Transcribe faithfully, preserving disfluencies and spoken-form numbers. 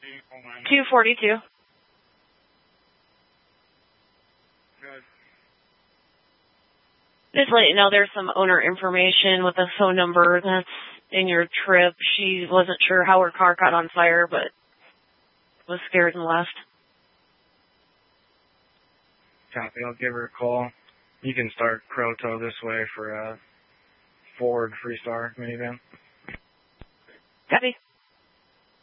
two forty-two. Good. Just let you know there's some owner information with a phone number that's in your trip. She wasn't sure how her car caught on fire, but was scared and left. Copy. I'll give her a call. You can start Croto this way for a Ford Freestar minivan. Copy.